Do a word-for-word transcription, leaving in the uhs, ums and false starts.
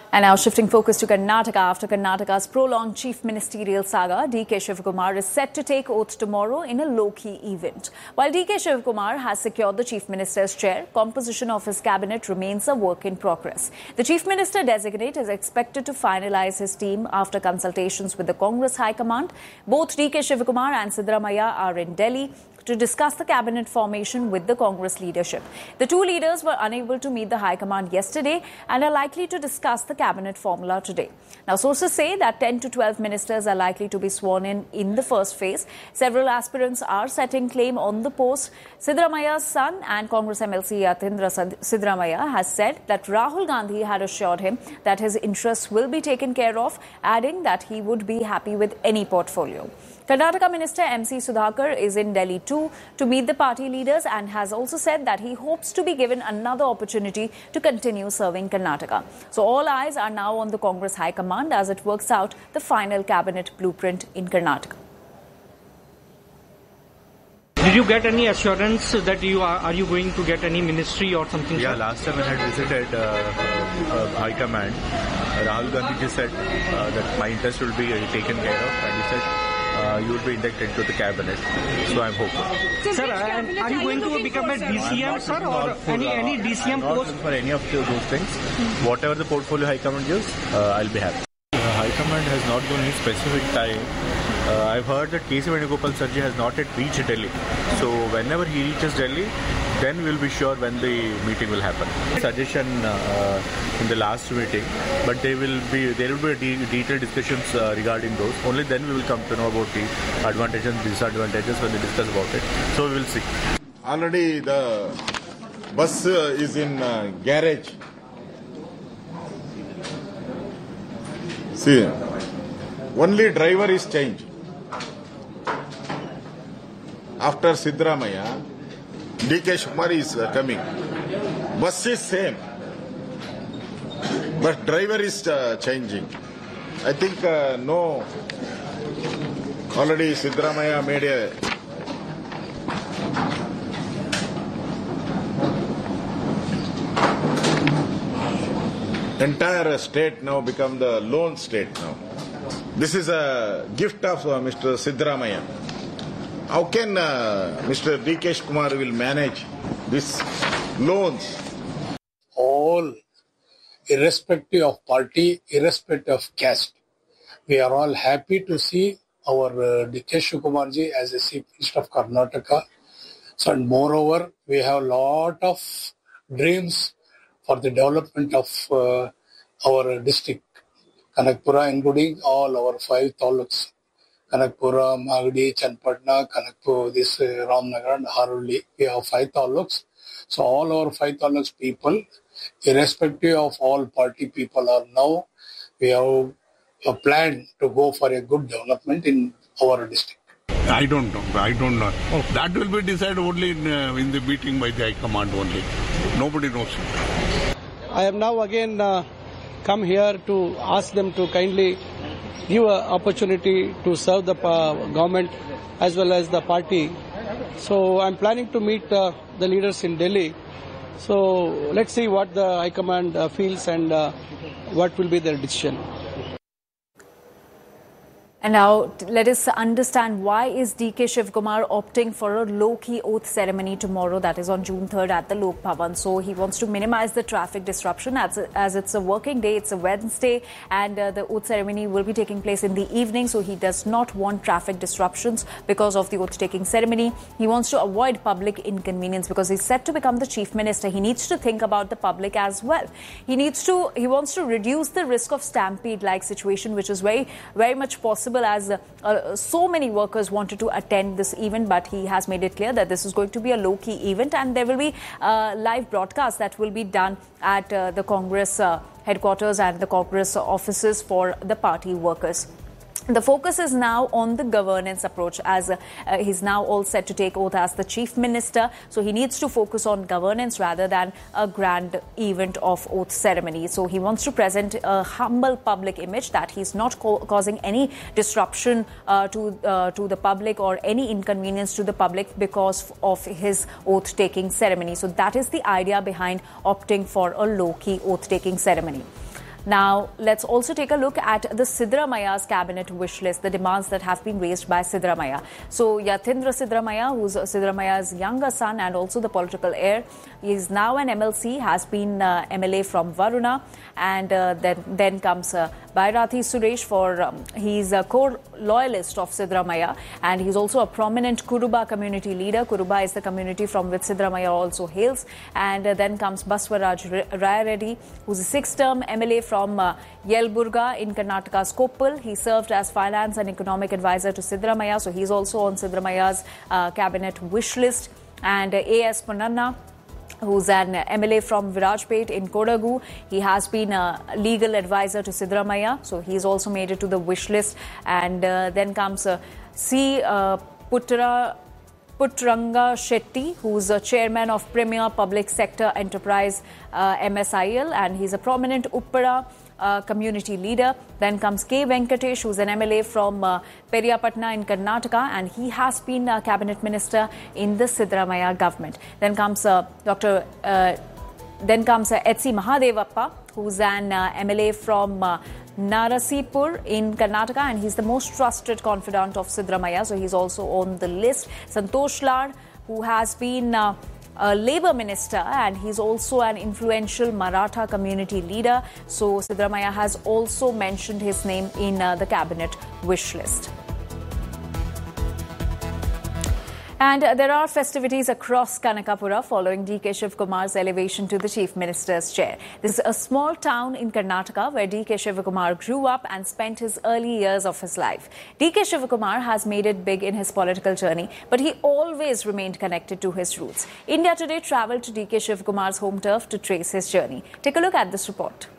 And now shifting focus to Karnataka. After Karnataka's prolonged chief ministerial saga, D K Shivakumar is set to take oath tomorrow in a low-key event. While D K Shivakumar has secured the chief minister's chair, composition of his cabinet remains a work in progress. The chief minister designate is expected to finalize his team after consultations with the Congress High Command. Both D K Shivakumar and Siddaramaiah are in Delhi to discuss the cabinet formation with the Congress leadership. The two leaders were unable to meet the High Command yesterday and are likely to discuss the cabinet formula today. Now, sources say that ten to twelve ministers are likely to be sworn in in the first phase. Several aspirants are setting claim on the post. Siddaramaiah's son and Congress M L C Yatindra Siddaramaiah has said that Rahul Gandhi had assured him that his interests will be taken care of, adding that he would be happy with any portfolio. Karnataka Minister M C Sudhakar is in Delhi too to meet the party leaders and has also said that he hopes to be given another opportunity to continue serving Karnataka. So all eyes are now on the Congress High Command as it works out the final cabinet blueprint in Karnataka. Did you get any assurance that you are, are you going to get any ministry or something? Yeah, last time I had visited uh, uh, High Command, Rahul Gandhi just said uh, that my interest will be taken care of, and he said Uh, you will be inducted to the cabinet, so I'm hopeful. Sir, uh, are you going to become a D C M, sir, or for, any any D C M I'm post? Not for any of those things. Whatever the portfolio High Command gives, uh, I'll be happy. Uh, High Command has not given any specific time. Uh, I've heard that K C Venugopal Sarji has not yet reached Delhi. So whenever he reaches Delhi, then we'll be sure when the meeting will happen. Suggestion uh, in the last meeting, but they will be there will be de- detailed discussions uh, regarding those. Only then we will come to know about the advantages and disadvantages when they discuss about it. So we will see. Already the bus uh, is in uh, garage. See, only driver is changed. After Siddaramaiah, D K Shivakumar is uh, coming. Bus is same, but driver is uh, changing. I think uh, no. Already Siddaramaiah made a entire state now become the lone state now. This is a gift of uh, Mister Siddaramaiah. How can uh, Mister D K Shivakumar will manage these loans? All, irrespective of party, irrespective of caste, we are all happy to see our uh, D K Shivakumar ji as a Chief Minister of Karnataka. So, and moreover, we have a lot of dreams for the development of uh, our district, Kanakpura, including all our five taluks. Kanakpura, Magadi, Chanpatna, Kanakpur, this uh, Ramnagar and Haruli. We have five taluks. So all our five taluks people, irrespective of all party people are now, we have a plan to go for a good development in our district. I don't know. I don't know. Oh. That will be decided only in, uh, in the meeting by the High Command only. Nobody knows. I have now again uh, come here to ask them to kindly give an opportunity to serve the uh, government as well as the party. So I'm planning to meet uh, the leaders in Delhi. So let's see what the High Command uh, feels and uh, what will be their decision. And now let us understand why is D K Shivakumar opting for a low-key oath ceremony tomorrow, that is on June third at the Lok Bhavan. So he wants to minimize the traffic disruption as, as it's a working day, it's a Wednesday, and uh, the oath ceremony will be taking place in the evening. So he does not want traffic disruptions because of the oath-taking ceremony. He wants to avoid public inconvenience because he's set to become the chief minister. He needs to think about the public as well. He needs to, he wants to reduce the risk of stampede-like situation, which is very, very much possible as uh, uh, so many workers wanted to attend this event, but he has made it clear that this is going to be a low-key event and there will be uh, live broadcasts that will be done at uh, the Congress uh, headquarters and the Congress offices for the party workers. The focus is now on the governance approach as uh, uh, he's now all set to take oath as the chief minister. So he needs to focus on governance rather than a grand event of oath ceremony. So he wants to present a humble public image that he's not co- causing any disruption uh, to uh, to the public or any inconvenience to the public because of his oath-taking ceremony. So that is the idea behind opting for a low-key oath-taking ceremony. Now, let's also take a look at the Siddaramaya's cabinet wish list, the demands that have been raised by Siddaramaya. So, Yatindra Siddaramaya, who's Siddaramaya's younger son and also the political heir, he is now an M L C, has been uh, M L A from Varuna, and uh, then, then comes uh, Bairathi Suresh, for um, he's a core loyalist of Siddaramaya, and he's also a prominent Kuruba community leader. Kuruba is the community from which Siddaramaya also hails. And uh, then comes Baswaraj Raya Reddy, who's a six-term M L A from uh, Yelburga in Karnataka's Koppal. He served as finance and economic advisor to Siddaramaya, so he's also on Siddaramaya's uh, cabinet wish list. And uh, A S Ponnanna, who's an M L A from Virajpet in Kodagu. He has been a legal advisor to Siddaramaya, so he's also made it to the wish list. And uh, then comes uh, C. Uh, Putra Putranga Shetty, who's a chairman of Premier Public Sector Enterprise uh, M S I L, and he's a prominent Uppara uh, community leader. Then comes K. Venkatesh, who's an M L A from uh, Periyapatna in Karnataka, and he has been a cabinet minister in the Siddaramaya government. Then comes uh, Doctor Uh, then comes uh, H C Mahadevappa, who's an uh, M L A from uh, Narasipur in Karnataka, and he's the most trusted confidant of Siddaramaya, so he's also on the list. Santosh Lad, who has been uh, a Labour minister, and he's also an influential Maratha community leader, so Siddaramaya has also mentioned his name in uh, the cabinet wish list. And uh, there are festivities across Kanakapura following D K Shivkumar's elevation to the Chief Minister's chair. This is a small town in Karnataka where D K Shivkumar grew up and spent his early years of his life. D K Shivkumar has made it big in his political journey, but he always remained connected to his roots. India Today travelled to D K Shivkumar's home turf to trace his journey. Take a look at this report.